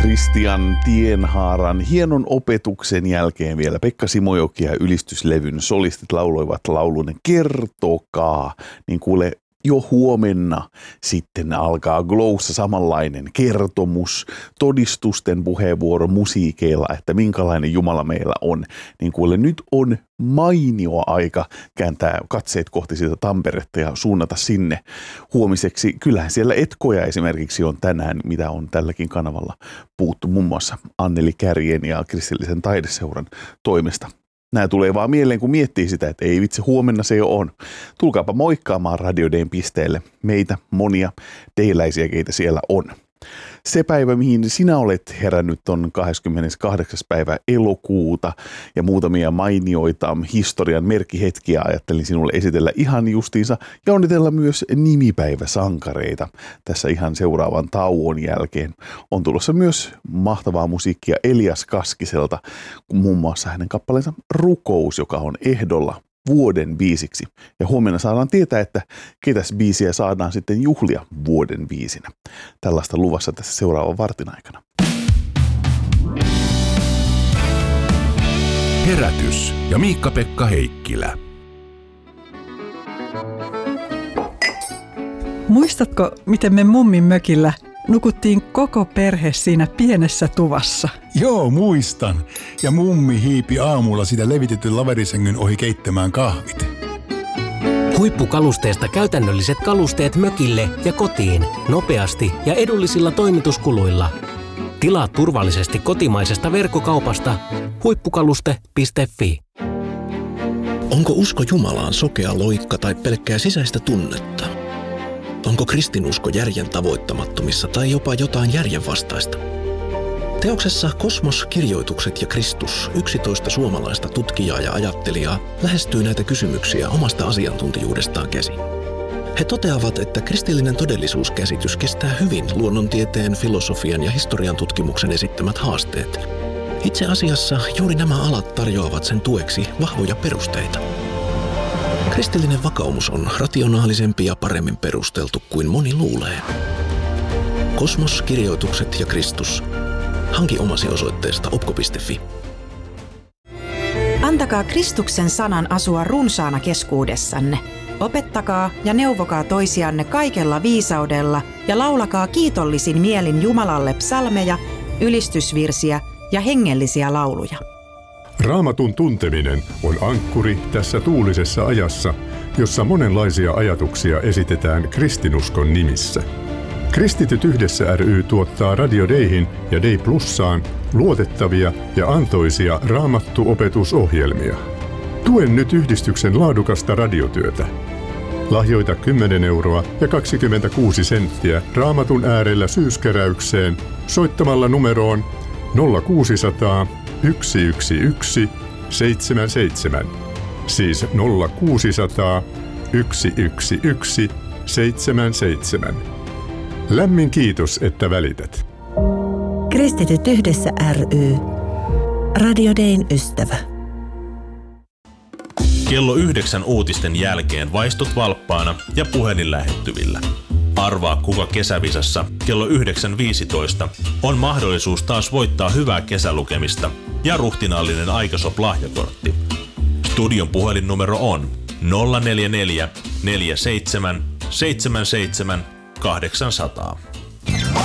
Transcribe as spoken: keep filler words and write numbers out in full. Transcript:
Christian Tienhaaran hienon opetuksen jälkeen vielä Pekka Simojoki ja ylistyslevyn solistit lauloivat laulun Kertokaa, niin kuule jo huomenna sitten alkaa Glowssa samanlainen kertomus, todistusten puheenvuoro musiikeilla, että minkälainen Jumala meillä on. Niin kuule, nyt on mainio aika kääntää katseet kohti sitä Tamperetta ja suunnata sinne huomiseksi. Kyllähän siellä etkoja esimerkiksi on tänään, mitä on tälläkin kanavalla puhuttu muun muassa Anneli Kärjen ja Kristillisen taideseuran toimesta. Nämä tulee vaan mieleen, kun miettii sitä, että ei vitsi, huomenna se jo on. Tulkaapa moikkaamaan Radio Dayn pisteelle meitä, monia deiläisiä, keitä siellä on. Se päivä, mihin sinä olet herännyt, on kahdeskymmeneskahdeksas päivä elokuuta ja muutamia mainioita historian merkkihetkiä ajattelin sinulle esitellä ihan justiinsa ja onnitella myös nimipäiväsankareita. Tässä ihan seuraavan tauon jälkeen on tulossa myös mahtavaa musiikkia Elias Kaskiselta, muun muassa hänen kappaleensa Rukous, joka on ehdolla vuoden biisiksi. Ja huomenna saadaan tietää, että ketäs biisiä saadaan sitten juhlia vuoden biisinä. Tällaista luvassa tässä seuraavan vartin aikana. Herätys ja Miikka-Pekka Heikkilä. Muistatko, miten me mummin mökillä nukuttiin koko perhe siinä pienessä tuvassa? Joo, muistan. Ja mummi hiipi aamulla sitä levitetyn laverisängyn ohi keittämään kahvit. Huippukalusteesta käytännölliset kalusteet mökille ja kotiin nopeasti ja edullisilla toimituskuluilla. Tilaa turvallisesti kotimaisesta verkkokaupasta huippukaluste piste fi. Onko usko Jumalaan sokea loikka tai pelkkää sisäistä tunnetta? Onko kristinusko järjen tavoittamattomissa tai jopa jotain järjenvastaista? Teoksessa Kosmos, kirjoitukset ja Kristus yksitoista suomalaista tutkijaa ja ajattelijaa lähestyy näitä kysymyksiä omasta asiantuntijuudestaan käsin. He toteavat, että kristillinen todellisuuskäsitys kestää hyvin luonnontieteen, filosofian ja historian tutkimuksen esittämät haasteet. Itse asiassa juuri nämä alat tarjoavat sen tueksi vahvoja perusteita. Kristillinen vakaumus on rationaalisempi ja paremmin perusteltu kuin moni luulee. Kosmos, kirjoitukset ja Kristus. Hanki omasi osoitteesta opko piste fi. Antakaa Kristuksen sanan asua runsaana keskuudessanne. Opettakaa ja neuvokaa toisianne kaikella viisaudella ja laulakaa kiitollisin mielin Jumalalle psalmeja, ylistysvirsiä ja hengellisiä lauluja. Raamatun tunteminen on ankkuri tässä tuulisessa ajassa, jossa monenlaisia ajatuksia esitetään kristinuskon nimissä. Kristityt yhdessä ry tuottaa Radio Dayhin ja Day Plussaan luotettavia ja antoisia raamattuopetusohjelmia. Tuen nyt yhdistyksen laadukasta radiotyötä. Lahjoita kymmenen euroa ja kaksikymmentäkuusi senttiä Raamatun äärellä syyskeräykseen soittamalla numeroon nolla kuusisataa yksi yksi yksi seitsemän seitsemän, siis nolla kuusisataa yksi yksi yksi seitsemän seitsemän. Lämmin kiitos, että välität. Kristityt yhdessä ry. Radio Dayn ystävä. Kello yhdeksän uutisten jälkeen vaistut valppaana ja puhelin lähettyvillä. Arvaa, kuka kesävisassa kello yhdeksän viisitoista on mahdollisuus taas voittaa hyvää kesälukemista ja ruhtinaallinen Aikasop-lahjakortti. Studion puhelinnumero on nolla neljä neljä neljä seitsemän seitsemän seitsemän kahdeksansataa.